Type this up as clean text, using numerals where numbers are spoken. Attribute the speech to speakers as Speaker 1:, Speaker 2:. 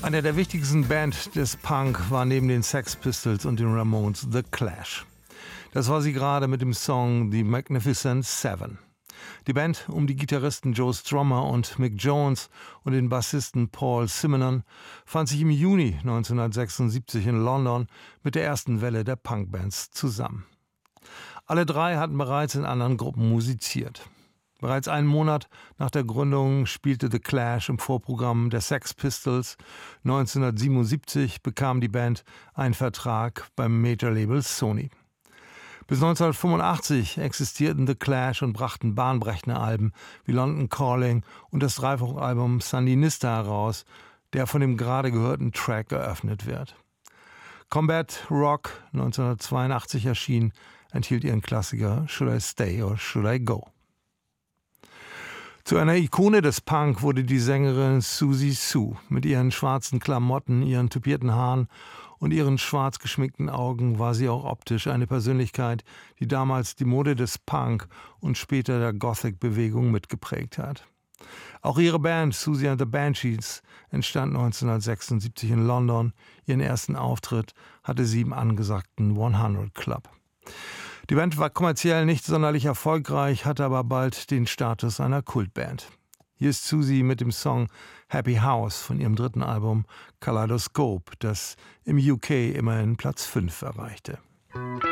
Speaker 1: Eine der wichtigsten Bands des Punk war neben den Sex Pistols und den Ramones The Clash. Das war sie gerade mit dem Song The Magnificent Seven. Die Band um die Gitarristen Joe Strummer und Mick Jones und den Bassisten Paul Simonon fand sich im Juni 1976 in London mit der ersten Welle der Punkbands zusammen. Alle drei hatten bereits in anderen Gruppen musiziert. Bereits einen Monat nach der Gründung spielte The Clash im Vorprogramm der Sex Pistols. 1977 bekam die Band einen Vertrag beim Major-Label Sony. Bis 1985 existierten The Clash und brachten bahnbrechende Alben wie London Calling und das Dreifachalbum Sandinista heraus, der von dem gerade gehörten Track eröffnet wird. Combat Rock, 1982 erschienen, enthielt ihren Klassiker Should I Stay or Should I Go? Zu einer Ikone des Punk wurde die Sängerin Siouxsie Sioux. Mit ihren schwarzen Klamotten, ihren tupierten Haaren und ihren schwarz geschminkten Augen war sie auch optisch eine Persönlichkeit, die damals die Mode des Punk und später der Gothic-Bewegung mitgeprägt hat. Auch ihre Band Siouxsie and the Banshees entstand 1976 in London. Ihren ersten Auftritt hatte sie im angesagten 100 Club. Die Band war kommerziell nicht sonderlich erfolgreich, hatte aber bald den Status einer Kultband. Hier ist Siouxsie mit dem Song Happy House von ihrem dritten Album Kaleidoscope, das im UK immerhin Platz 5 erreichte.